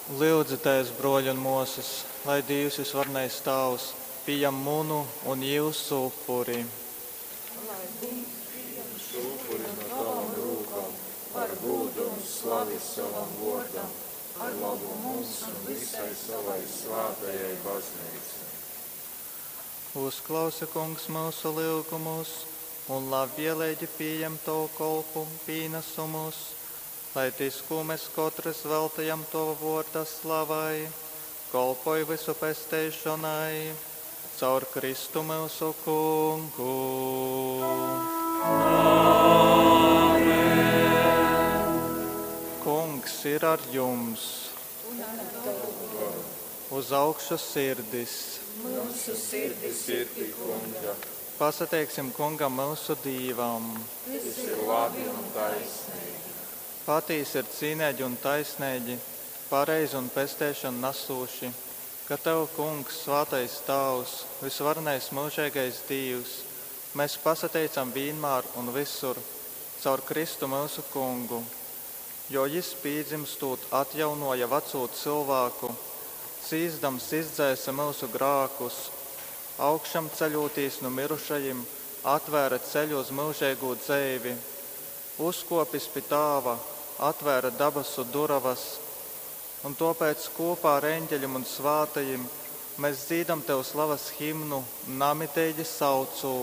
Lūdzu, Tēvs, broļi un mūsas, lai Dievs visvarnais Tavs pieņem munu un jūsu upuri. Upuri no tavam rūkam, par godu un slavu savam vordam, par labu mums un visai savai svētajai baznīcai. Uzklausa, Kungs, mūsu lūgumus un labvēlīgi pieņem Tavu kolpu pienesumus, lai tis, ko mēs katrs veltījam Tava vārda slavai, kolpoja visu pestīšanai, caur Kristu mūsu Kungu. Kungs ir ar jums. Uz augšu sirdis. Mūsu sirdis ir pie Kunga. Pasateiksim Kungam mūsu Dīvam. Tas ir labi un taisnīgi. Patīs ir cīnēģi un taisnēģi, pareizi un pestēšanu nasūši, ka Tev, Kungs, svētais Tavs, visvarnais mūžīgais Dievs, mēs pasateicam vienmēr un visur caur Kristu mūsu Kungu, jo Jis pīdzimstot atjaunoja veco cilvēku, cīzdams izdzēsa mūsu grākus, augšam ceļotīs no mirušajiem, atvēra ceļu uz mūžīgo dzeivi, uzkopis pie Tāva, atvēra dabasu duravas, un tāpēc kopā ar eņģeļiem un svātajiem mēs dzīdam Tev slavas himnu, namitēģi saucu.